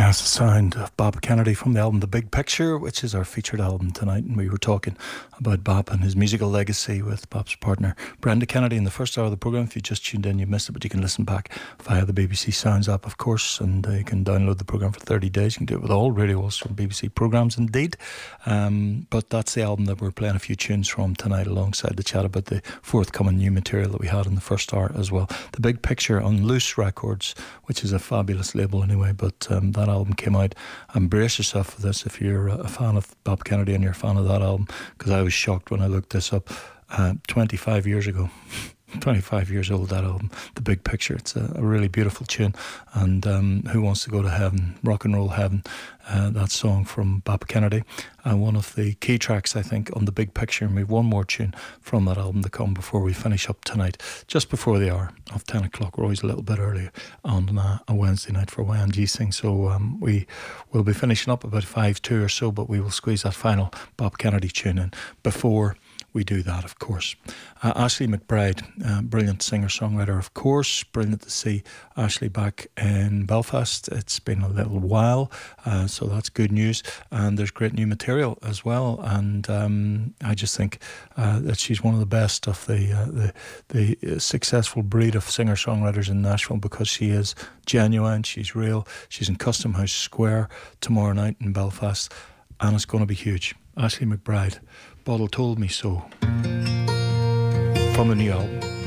That's the sound of Bob Kennedy from the album The Big Picture, which is our featured album tonight. And we were talking about Bob and his musical legacy with Bob's partner, Brenda Kennedy, in the first hour of the programme. If you just tuned in, you missed it, but you can listen back via the BBC Sounds app, of course, and you can download the programme for 30 days. You can do it with all Radio Ulster BBC programmes, indeed. But that's the album that we're playing a few tunes from tonight, alongside the chat about the forthcoming new material that we had in the first hour as well. The Big Picture on Loose Records, which is a fabulous label anyway, but that album came out, and brace yourself for this if you're a fan of Bob Kennedy and you're a fan of that album, because I was shocked when I looked this up 25 years ago. 25 years old, that album, The Big Picture. It's a really beautiful tune. And Who Wants to Go to Heaven, Rock and Roll Heaven, that song from Bob Kennedy, one of the key tracks, I think, on The Big Picture. And we have one more tune from that album to come before we finish up tonight, just before the hour of 10 o'clock. We're always a little bit early on a Wednesday night for YNG Sing, so we will be finishing up about 5-2 or so, but we will squeeze that final Bob Kennedy tune in before we do that, of course. Ashley McBride, brilliant singer-songwriter, of course. Brilliant to see Ashley back in Belfast. It's been a little while, so that's good news. And there's great new material as well. And I just think that she's one of the best of the successful breed of singer-songwriters in Nashville, because she is genuine, she's real. She's in Custom House Square tomorrow night in Belfast, and it's going to be huge. Ashley McBride, Bottle Told Me So, from the new album.